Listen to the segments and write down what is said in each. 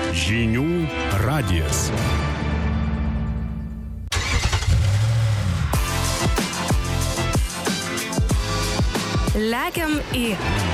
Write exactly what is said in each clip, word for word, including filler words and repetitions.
Žinių radijas. Lekiam į.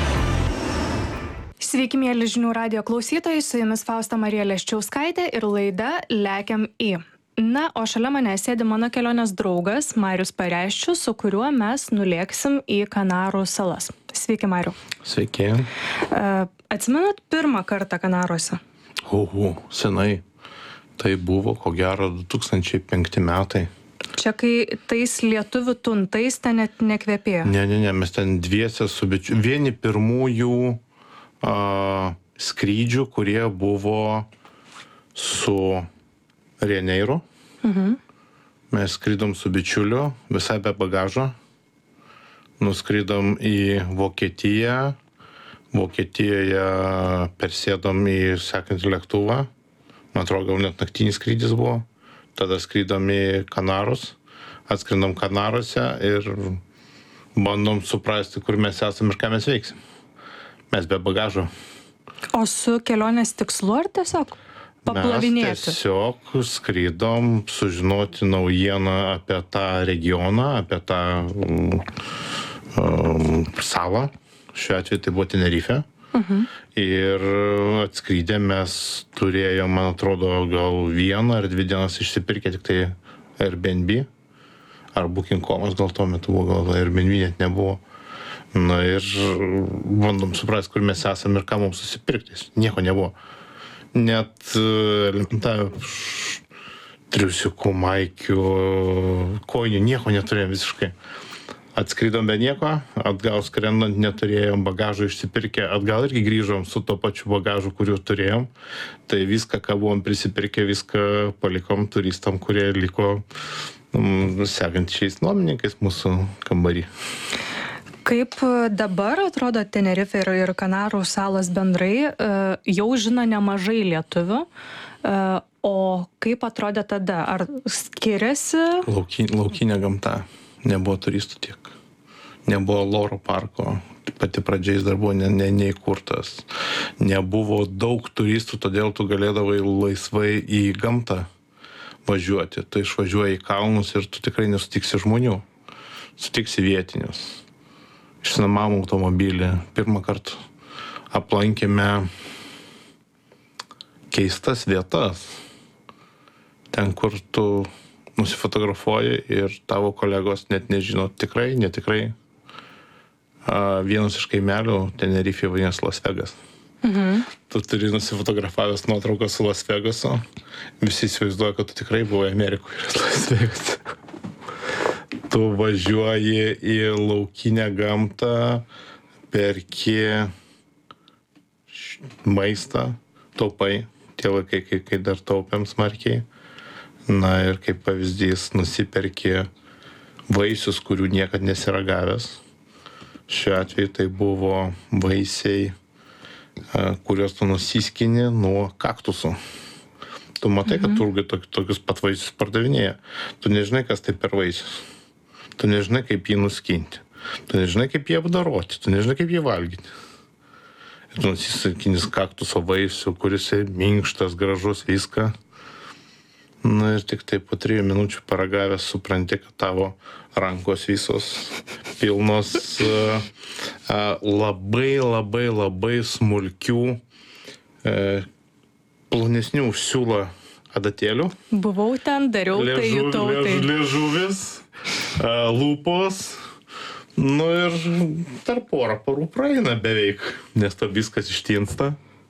Sveiki, mėly Žinių radijo klausytojai, su jumis Fausta Marija Leščiauskaitė ir laida Lekiam į. Na, o šalia mane sėdi mano kelionės draugas Marius Pareščius, su kuriuo mes nulėksim į Kanarų salas. Sveiki, Mariu. Sveiki. Uh, atsimenat pirmą kartą Kanaruose? Uhu, senai. Tai buvo, ko gero, du tūkstančiai penkti metai. Čia kai tais lietuvių tuntais ten net nekvepėjo. Ne, ne, ne, mes ten dviese su bičiu. Vieni pirmųjų a, skrydžių, kurie buvo su Rieneiru. Mhm. Mes skrydom su bičiuliu, visai be bagažo. Nuskridom į Vokietiją. Vokietijoje persėdom į sekantį lėktuvą. Man atrodo, gal net naktinis skrydis buvo. Tada skrydom į Kanarus, atskrendom Kanaruose ir bandom suprasti, kur mes esame ir ką mes veiksim. Mes be bagažo. O su kelionės tikslu ar tiesiog paplavinėti? Mes tiesiog skrydom sužinoti naujieną apie tą regioną, apie tą um, um, salą. Šiuo atveju tai buvo Tenerife. Mhm. Ir atskrydę mes turėjom, man atrodo, gal vieną ar dvi dienas išsipirkę tik tai Airbnb. Ar booking punkt com gal tuo metu buvo, gal Airbnb net nebuvo. Na ir bandom suprasti, kur mes esame ir ką mums susipirkti. Nieko nebuvo. Net elementarių triusiukų, maikių, kojinių, nieko neturėjom visiškai. Atskridom be nieko, atgal skrendant neturėjom bagažo išsipirkę, atgal irgi grįžom su to pačiu bagažu, kuriuo turėjom. Tai viską, ką buvom prisipirkę, viską palikom turistam, kurie liko um, sekančiais nuomininkais mūsų kambarį. Kaip dabar atrodo Tenerife ir, ir Kanarų salos bendrai, jau žino nemažai lietuvių, o kaip atrodė tada? Ar skiriasi? Lauki, laukinė gamta. Nebuvo turistų tiek. Nebuvo Loro parko. Pati pradžiais dar buvo ne, ne, neįkurtas. Nebuvo daug turistų, todėl tu galėdavai laisvai į gamtą važiuoti. Tu išvažiuoji į kalnus ir tu tikrai nesutiksi žmonių. Sutiksi vietinius. Išsinuomavom automobilį. Pirmą kartą aplankėme keistas vietas. Ten, kur tu nusifotografuoji ir tavo kolegos net nežino tikrai, netikrai. A, vienas iš kaimelių Tenerife vadinasi Las Vegas. Mhm. Tu turi nusifotografavęs nuotrauką su Las Vegasu. Visi įsivaizduoja, kad tu tikrai buvai Amerikoje ir Las Vegas. Tu važiuoji į laukinę gamtą, perki maistą, taupai. Tie laikai, kai, kai dar taupėm smarkiai. Na ir kaip pavyzdys, nusiperki vaisius, kurių niekad nesiragavęs. Šiuo atveju tai buvo vaisiai, kuriuos tu nusiskini nuo kaktusų. Tu matai, kad turgai tokius pat vaisius pardavinėja. Tu nežinai, kas tai per vaisius. Tu nežinai, kaip jį nuskinti. Tu nežinai, kaip jį apdoroti. Tu nežinai, kaip jį valgyti. Ir tu nusiskinis kaktuso vaisių, kuris minkštas, gražus, viską. Na ir tik tai po trijų minučių paragavęs supranti, kad tavo rankos visos pilnos uh, uh, labai, labai, labai smulkių, uh, plonesnių siūlo adatėlių. Buvau ten, dariau, Liežuv, tai jutau. Liež, Tai... liežuvis, uh, lūpos. Nu ir per porą parų praeina beveik, nes to viskas ištinsta.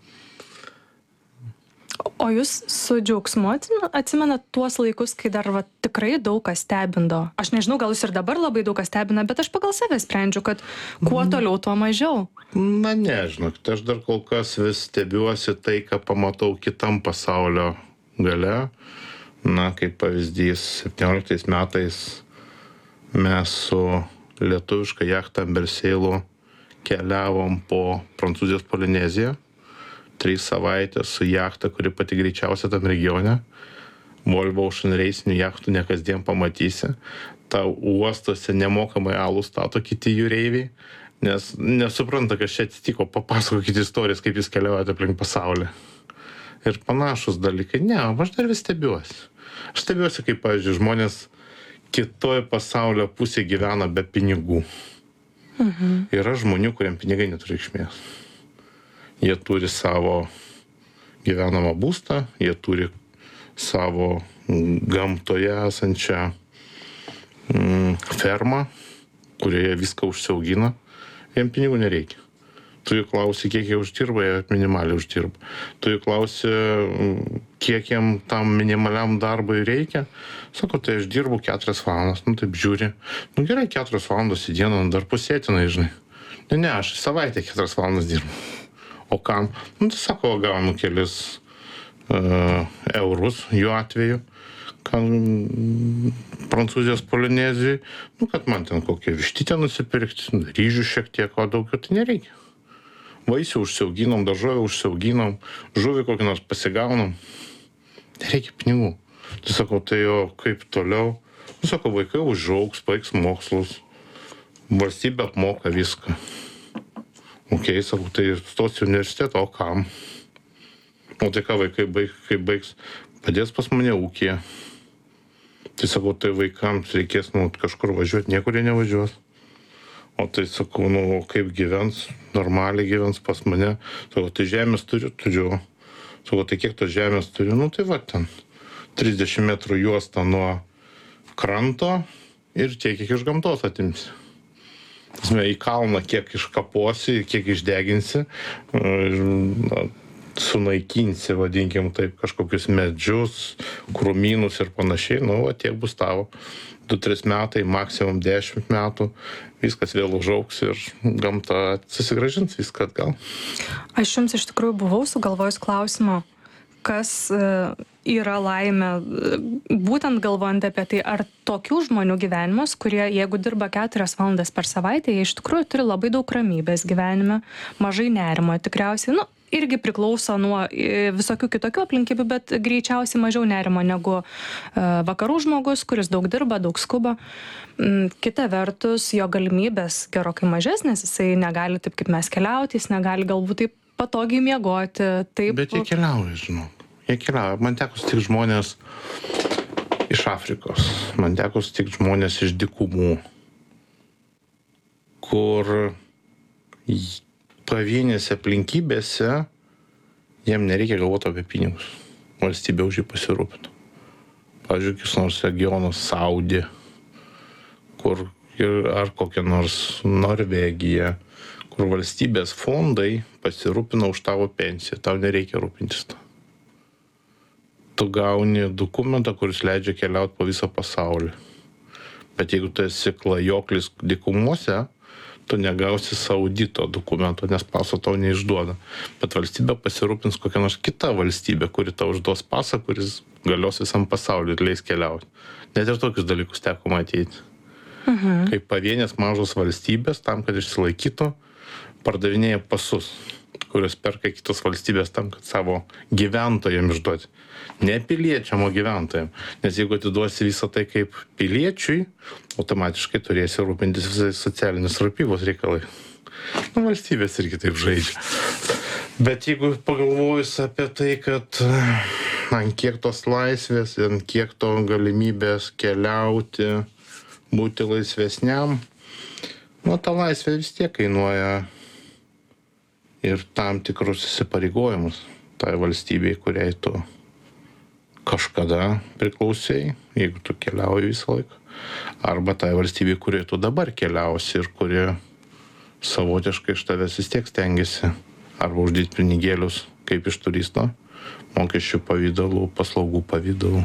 O jūs su džiaugsmu atsimenat tuos laikus, kai dar va, tikrai daug kas stebindavo? Aš nežinau, gal jūs ir dabar labai daug kas stebina, bet aš pagal save sprendžiu, kad kuo toliau, tuo mažiau. Na nežinau, aš dar kol kas vis stebiuosi tai, ką pamatau kitam pasaulio gale. Na, kaip pavyzdys, septynioliktais metais mes su lietuviška jachta Amberseilu keliavom po Prancūzijos Polineziją. Trys savaitės su jachta, kuri pati greičiausia tam regione. Volvo Ocean Racing jachtų ne kasdien pamatysi. Ta uostuose nemokamai alų stato kiti jūreiviai. nes nesupranta, kas čia atsitiko, papasakokit istorijas, kaip jūs keliaujate aplink pasaulį. ir panašus dalykai. Ne, aš dar vis stebiuosi. Aš stebiuosi, kaip, pavyzdžiui, žmonės kitoje pasaulio pusėje gyvena be pinigų. Mhm. Yra žmonių, kuriem pinigai neturi reikšmės. Jie turi savo gyvenamą būstą, jie turi savo gamtoje esančią mm, fermą, kurioje viską užsiaugina, jiem pinigų nereikia. Tu jų klausi, kiek jie uždirba, jie minimaliai uždirba. Tu jų klausi, kiek jiem tam minimaliam darbui reikia. Sako, tai aš dirbu keturias valandas, nu taip žiūri. Nu gerai, keturias valandas į dieną, dar pusėtinai, žinai. Ne, ne, aš savaitę keturias valandas dirbu. O kam? Nu tai sako, gaunu kelis uh, eurus jų atveju. Kam Prancūzijos Polinezijai. Nu, kad man ten kokią vištytę nusipirkti, ryžių šiek tiek, o daugiau tai nereikia. Vaisių užsiauginom, daržovę užsiauginom, žuvį kokį nors pasigaunam. Nereikia pinigų. Tai sakau, tai jo kaip toliau. Nu, sakau, vaikai užaugs, baigs mokslus. Valstybė apmoka viską. Ok, sakau, tai stos į universitetą, o kam? O tai ką vaikai baig, kaip baigs? Padės pas mane ūkyje. Tai sakau, tai vaikams reikės nu, kažkur važiuoti, niekur jie nevažiuos. O tai sakau, nu, kaip gyvens, normaliai gyvens pas mane. Sakau, tai žemės turiu, turiu. Sakau, tai kiek tos žemės turiu? Nu, tai va ten. trisdešimt metrų juosta nuo kranto ir tiek, kiek iš gamtos atimsi. Tasme, į kalną kiek iškaposi, kiek išdeginsi, na, sunaikinsi, vadinkim taip, kažkokius medžius, krūmynus ir panašiai. Nu, va, tiek bus tavo. du tris metai, maksimum dešimt metų, viskas vėl užaugs ir gamta susigrąžins viską atgal. Aš jums iš tikrųjų buvau sugalvojus klausimą, kas yra laimė, būtent galvojant apie tai, ar tokių žmonių gyvenimas, kurie jeigu dirba keturias valandas per savaitę, jie iš tikrųjų turi labai daug ramybės gyvenime, mažai nerimo tikriausiai, nu, irgi priklauso nuo visokių kitokių aplinkybių, bet greičiausiai mažiau nerimo negu vakarų žmogus, kuris daug dirba, daug skuba. Kita vertus, jo galimybės gerokai mažesnės, jisai negali taip kaip mes keliauti, jis negali galbūt taip patogiai miegoti. Taip... Bet jie keliauja, žinau. Jie keliauja. Man teko sutikti žmonės iš Afrikos. Man teko sutikti žmonės iš dykumų, kur pavienėse aplinkybėse jiem nereikia galvoti apie pinigus. Valstybė už jį pasirūpina. Pavyzdžiui, kis nors regionas Saudi, kur ar kokia nors Norvegija, kur valstybės fondai pasirūpina už tavo pensiją. Tau nereikia rūpintis to. Tu gauni dokumentą, kuris leidžia keliauti po visą pasaulį. Bet jeigu tu esi klajoklis dykumuose, tu negausi Saudito dokumento, nes paso tau neišduoda. Bet valstybė pasirūpins kokią nors kitą valstybę, kuri tau užduos pasą, kuris galios visam pasauliu ir leis keliauti. Net ir tokius dalykus teko matyti. Mhm. Kaip pavienės mažos valstybės, tam, kad išsilaikytų, pardavinėja pasus, kurios perka kitos valstybės tam, kad savo gyventojams išduoti. Ne piliečiam, o gyventojam. Nes jeigu atiduosi visą tai kaip piliečiui, automatiškai turėsi rūpintis visais socialinės rūpybos reikalai. Nu, valstybės irgi taip žaidžia. Bet jeigu pagalvojus apie tai, kad ant kiek tos laisvės, ant kiek to galimybės keliauti, būti laisvesniam, nu, ta laisvė vis tiek kainuoja ir tam tikrus įsipareigojimus tai valstybei, kuriai tu kažkada priklausai, jeigu tu keliauji visą laiką, arba tai valstybei, kuriai tu dabar keliausi ir kuri savotiškai iš tavęs vis tiek stengiasi arba uždėti pinigėlius kaip iš turisto, mokesčių pavydalų, paslaugų pavydalų.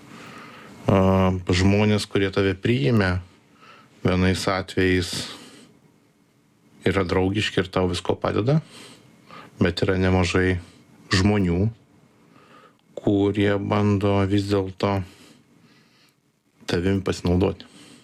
Žmonės, kurie tave priėmė, vienais atvejais yra draugiški ir tau visko padeda, bet yra nemažai žmonių, kurie bando vis dėlto tavim pasinaudoti.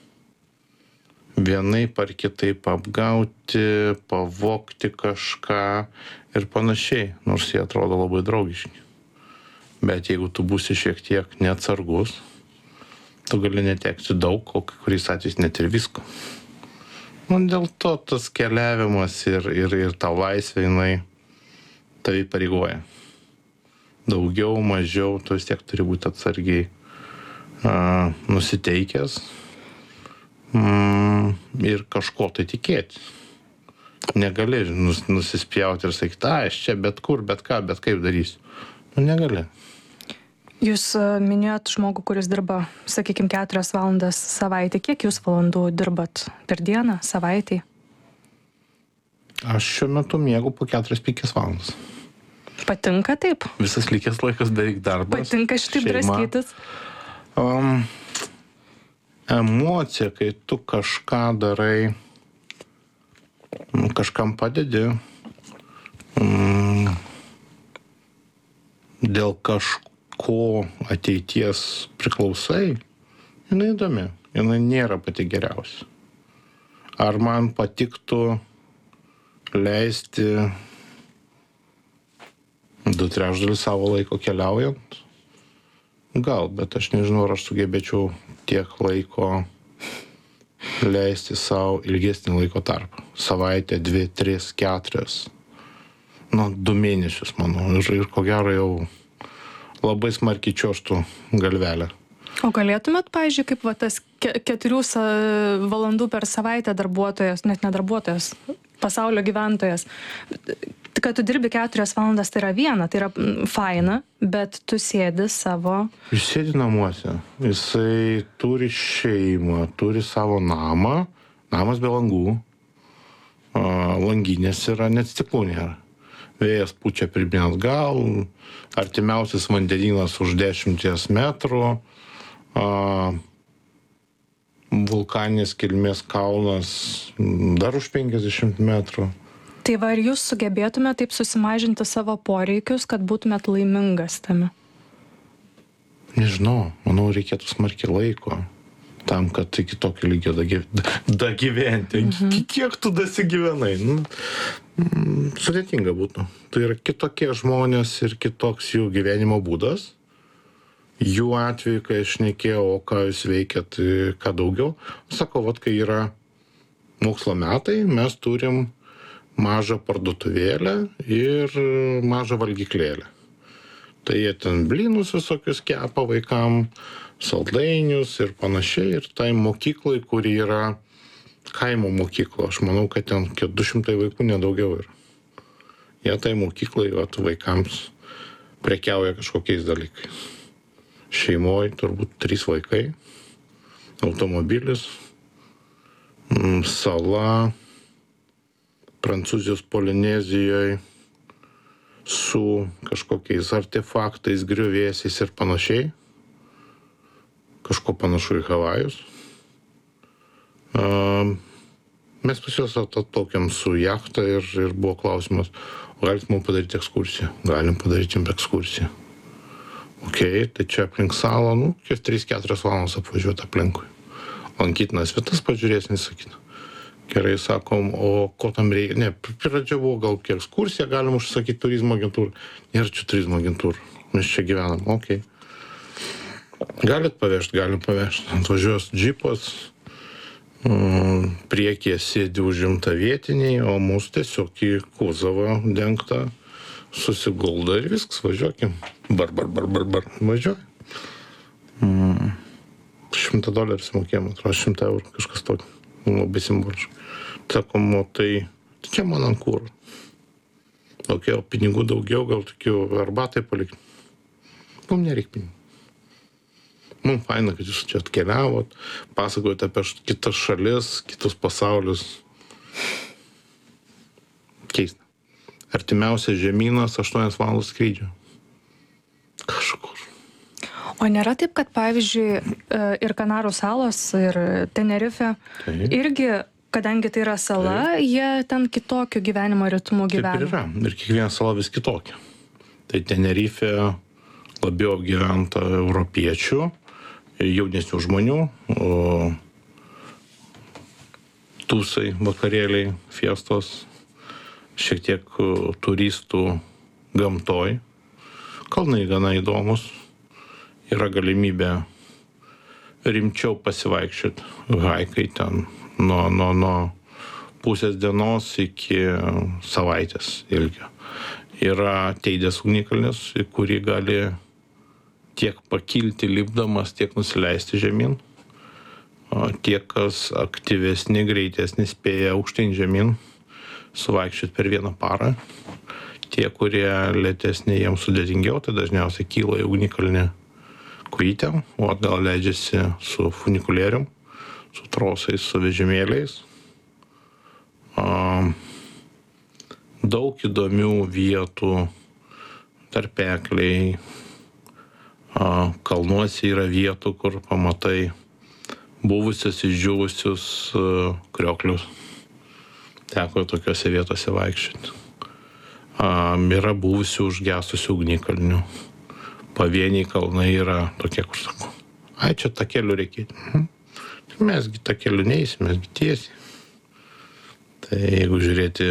Vienaip ar kitaip apgauti, pavogti kažką ir panašiai, nors jie atrodo labai draugiški. Bet jeigu tu būsi šiek tiek neatsargus, tu gali netekti daug, o kai kuriais atvejais net ir visko. Nu, dėl to tas keliavimas ir, ir, ir ta laisvė, jinai tavai pareigoja. daugiau, mažiau, tu vis tiek turi būti atsargiai a, nusiteikęs mm, ir kažko tai tikėti. Negali nus, nusispjauti ir sakyti, a, aš čia bet kur, bet ką, bet kaip darysiu. Nu, negali. Jūs minėjot žmogų, kuris dirba, sakykime, keturias valandas savaitę. Kiek jūs valandų dirbat per dieną, savaitį? Aš šiuo metu miegu po keturias penkias valandas. Patinka taip? Visas likęs laikas beveik darbas. Patinka šitaip draskytis? Um, emocija, kai tu kažką darai, kažkam padedi, um, dėl kažko ateities priklausai, jinai įdomi, jinai nėra pati geriausia. Ar man patiktų leisti du trečdalius savo laiko keliaujant? Gal, bet aš nežinau, ar aš sugebėčiau tiek laiko leisti savo ilgesnį laiko tarpą. Savaitę, dvi, tris, keturias. Nu, du mėnesius, manau. Ir, ir ko gero jau labai smarkiai čiuožtų galvelę. O galėtumėt, pavyzdžiui, kaip va, tas ke keturių valandų per savaitę darbuotojas, net ne darbuotojas, pasaulio gyventojas, kad tu dirbi keturias valandas, tai yra viena, tai yra faina, bet tu sėdi savo... Jis sėdi namuose, jisai turi šeimą, turi savo namą, namas be langų, langinės yra, net stiklų nėra. Vėjas pučia pirmyn atgal, artimiausias vandenynas už dešimties metrų, vulkaninės kilmės kalnas dar už penkiasdešimt metrų. Tai va, ar jūs sugebėtumėte taip susimažinti savo poreikius, kad būtumėt laimingas tame? Nežinau, manau, reikėtų smarkiai laiko tam, kad iki tokio lygio dagyventi. Mhm. Kiek tu dasigyvenai? Nu, sudėtinga būtų. Tai yra kitokie žmonės ir kitoks jų gyvenimo būdas. Jų atveju, kai aš šnekėjau, o ką jūs veikiat, ką daugiau, sakau, vat, kai yra mokslo metai, mes turim mažą parduotuvėlę ir mažą valgyklėlę. Tai jie ten blynus visokius kepa vaikam, saldainius ir panašiai. Ir tai mokyklai, kuri yra kaimo mokykla, aš manau, kad ten du šimtai vaikų nedaugiau yra. Jie tai mokyklai vat, vaikams prekiauja kažkokiais dalykais. Šeimoje turbūt trys vaikai, automobilis, sala, Prancūzijos Polinezijoje su kažkokiais artefaktais, griuvėsiais ir panašiai. Kažko panašu į Havajus. Mes pas juos atplaukiam su jachta ir, ir buvo klausimas, galit mums padaryti ekskursiją? Galim padaryti jums ekskursiją. Ok, tai čia aplink salą, nu, tris keturias valandas apvažiuoti aplinkui. Lankytinas vietas pažiūrėsim, sakyt. Gerai, sakom, o ko tam reikia? Ne, pradžia buvo gal ekskursija, galim užsakyti turizmo agentūrą. Nėra čia turizmo agentūrą, mes čia gyvenam, ok. Galit pavežti, galim pavežti. Atvažiuos džipas, priekyje sėdi užimta vietiniai, o mūsų tiesiog į kuzovą dengtą susigulda ir viskas, važiuokim. Bar, bar, bar, bar, bar, važiuoju. Mm. Šimtą dolerių sumokėjom, atrodo, šimtą eurų, kažkas tokio. Labai simboliškai. Sakom, o tai, tai čia man ant kūro. Ok, o pinigų daugiau, gal tokių arbatai palikti. Mums nereik pinigų. Mums faina, kad jūs čia atkeliavot, pasakojate apie kitas šalis, kitus pasaulius. Keista. Artimiausias žemynas aštuonias valandas skrydžio. Kažkur. O nėra taip, kad pavyzdžiui ir Kanarų salos, ir Tenerife, taip. Irgi, kadangi tai yra sala, taip. Jie ten kitokiu gyvenimo ritmu gyvena. Taip ir yra. Ir kiekviena sala vis kitokia. Tai Tenerife labiau apgyventa europiečių, jaunesnių žmonių, o tūsai, vakarėliai, fiestos, šiek tiek turistų gamtoj. Kalnai gana įdomus. Yra galimybė rimčiau pasivaikščioti, haikai ten nuo, nuo, nuo pusės dienos iki savaitės ilgio. Yra Teidės ugnikalnis, į kurį gali tiek pakilti lipdamas, tiek nusileisti žemyn. O tie, kas aktyvesni, greitesni, spėja aukštyn žemyn, suvaikščioti per vieną parą. Tie, kurie lėtesni, jiems sudėtingiau, tai dažniausiai kyla į ugnikalnį kojytėm, o atgal leidžiasi su funikulierium, su trosais, su vežimėliais. Daug įdomių vietų, tarpekliai, kalnuose yra vietų, kur pamatai buvusius išdžiūvusius krioklius. Teko tokiuose vietose vaikščioti. Yra buvusių užgesusių ugnikalnių. Pavieniai kalnai yra tokie, kur sako, ai, čia takelių reikėtų. Mesgi takelių neįsim, mesgi tiesiai. Tai jeigu žiūrėti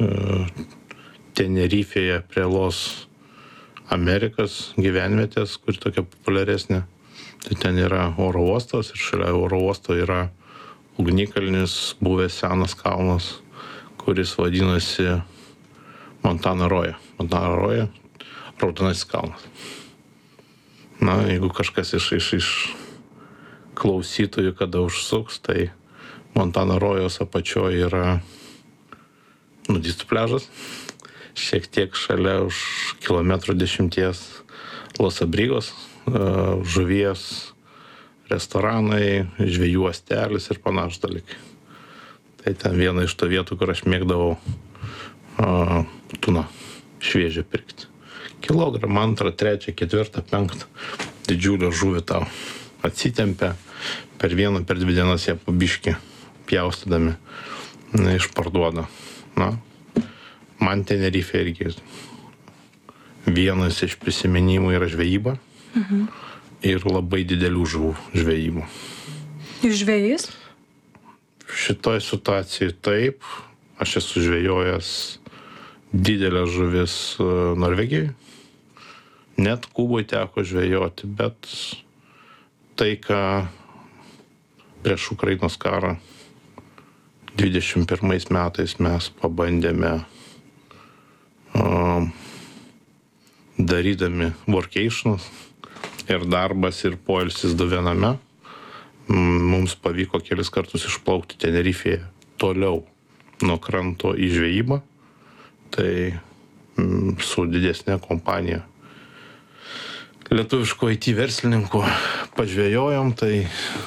Tenerifėje prie Los Amerikas gyvenvietės, kuri tokia populiaresnė, tai ten yra oro uostas ir šalia oro uosto yra ugnikalnis, buvęs senas kalnas, kuris vadinasi Montana Roja. Montana Roja, raudonasis kalnas. Na, jeigu kažkas iš, iš, iš klausytojų kada užsuks, tai Montana Rojos apačioje yra nudistų pliažas, šiek tiek šalia už kilometrų dešimties Los Abrigos, žuvies restoranai, žvejų uostelis ir panašūs dalykai. Tai ten viena iš to vietų, kur aš mėgdavau uh, tuną šviežią pirkti. Kilogramą, antrą, trečią, ketvirtą, penktą. Didžiulę žuvį tau atsitempia. Per vieną, per dvi dienas ją pabiškį pjaustydami na, išparduoda. Na, man Tenerifė irgi vienas iš prisiminimų yra žvejyba. Mhm. Ir labai didelių žuvų žvejybų. Jūs žvejys? Šitoj situacijai taip. Aš esu žvejojęs didelę žuvis Norvegijai. Net Kuboj teko žvejoti, bet tai, ką prieš Ukrainos karą dvidešimt pirmais metais mes pabandėme uh, darydami workationus ir darbas ir poilsis du viename, mums pavyko kelis kartus išplaukti Tenerifėje toliau nuo kranto į žvejybą, tai mm, su didesnė kompanija lietuviško I T verslininkų pažvejojom, tai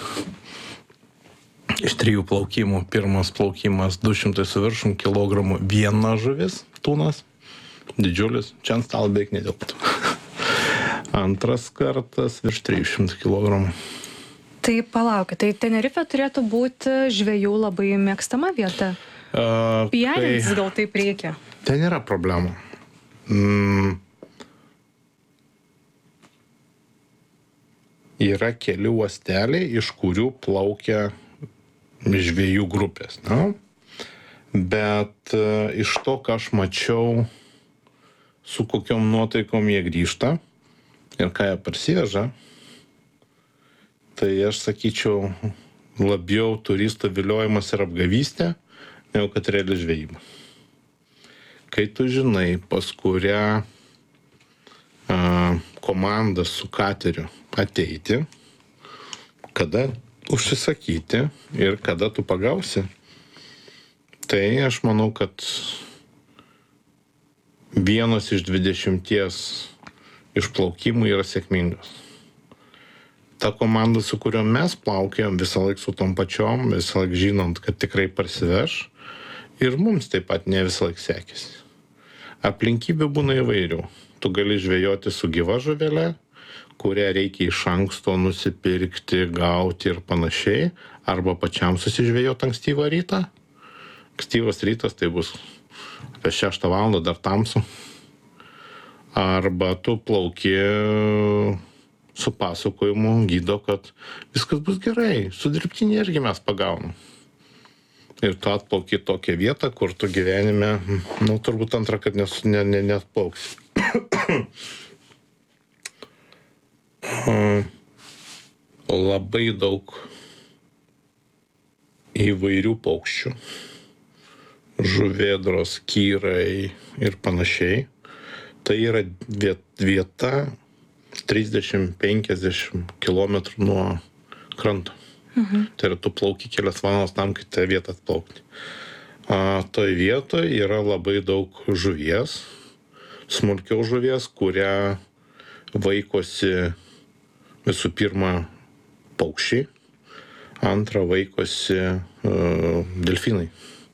iš trijų plaukimų, pirmas plaukimas du šimtai su viršum kilogramų viena žuvis, tunas, didžiulis, čia ant stalo beveik netilptų. Antras kartas virš trijų šimtų kilogramų. Tai palaukit, tai Tenerifė turėtų būti žvejų labai mėgstama vieta? Uh, Pijanintis tai, gal taip reikia? Ten yra problemų. Mm, yra keli uosteliai, iš kurių plaukia žvejų grupės. Na? Bet uh, iš to, ką aš mačiau, su kokiom nuotaikom jie grįžta ir ką jie parsiveža, tai aš sakyčiau labiau turistų viliojimas ir apgavystė, negu kad reali žvejyba. Kai tu žinai, pas kurią a, komandą su kateriu ateiti, kada užsisakyti ir kada tu pagausi, tai aš manau, kad vienas iš dvidešimties išplaukimų yra sėkmingas. Ta komanda, su kuriuo mes plaukėjom, visą laiką su tom pačiom, visą laiką žinant, kad tikrai parsiveš, ir mums taip pat ne visą laiką sekėsi. Aplinkybių būna įvairių. Tu gali žvejoti su gyva žuvelė, kurią reikia iš anksto nusipirkti, gauti ir panašiai, arba pačiam susižvejoti ankstyvą rytą. Ankstyvas rytas tai bus apie šeštą valandą dar tamsu. Arba tu plauki su pasakojimu gydo, kad viskas bus gerai, su dirbtinė irgi mes pagaunam. Ir tu atplauki tokią vietą, kur tu gyvenime, nu, turbūt antrą, kad nes, ne, ne, neatplauksi. Labai daug įvairių paukščių, žuvėdros, kyrai ir panašiai. Tai yra vieta trisdešimt penkiasdešimt kilometrų nuo kranto. Mhm. Tai yra tu plauki kelias valandas tam, kad tą vietą atplaukti. A, toj vietoje yra labai daug žuvies, smulkios žuvies, kurią vaikosi visų pirma paukščiai, antra vaikosi uh, delfinai.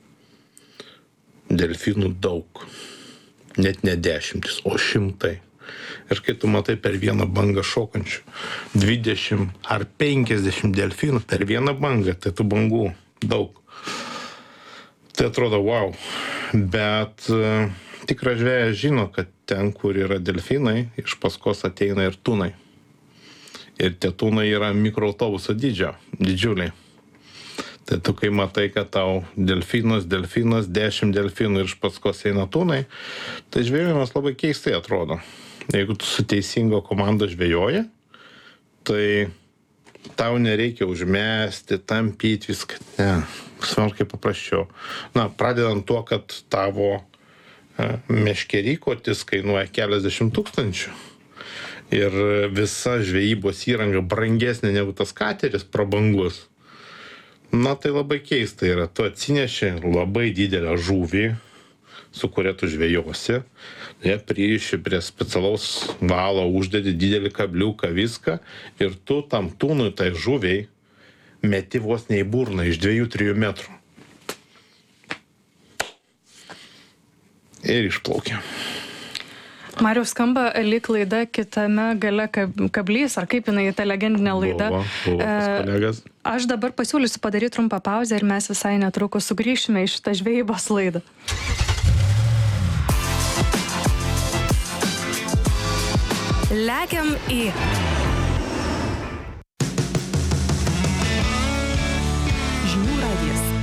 Delfinų daug. Net ne dešimtis, o šimtai. Ir kai tu matai per vieną bangą šokančių dvidešimt ar penkiasdešimt delfinų per vieną bangą, tai tų bangų daug. Tai atrodo, wow. Bet uh, tikras žvėjas žino, kad ten, kur yra delfinai, iš paskos ateina ir tunai. Ir tie tunai yra mikroautobuso dydžio, didžiuliai. Tai tu kai matai, kad tau delfinas, delfinas, dešimt delfinų ir iš paskos eina tunai, tai žvėjimas labai keistai atrodo. Jeigu tu su teisingo komanda žvėjoji, tai tau nereikia užmesti, tampyti viską. Ne, smarkiai paprasčiau. Na, pradedant tuo, kad tavo e, meškerykotis kainuoja keliasdešimt tūkstančių ir visa žvejybos įranga brangesnė negu tas kateris prabangus. Na, tai labai keista yra. Tu atsineši labai didelę žuvį, su kuria tu žvejosi, ją pririši prie specialaus valo, uždedi didelį kabliuką, viską, ir tu tam tūnui, tai žuviai, meti vos ne į burną iš dviejų trijų metrų. Ir išplaukia. Mariau, skamba lyg laida kitame gale kablys, ar kaip jinai ta legendinė laida. Buvo, buvo pas kolegas. Aš dabar pasiūlysiu padaryti trumpą pauzę ir mes visai netrukus sugrįšime į šitą žvejybos laidą. Lekiam į... Žinių radijas.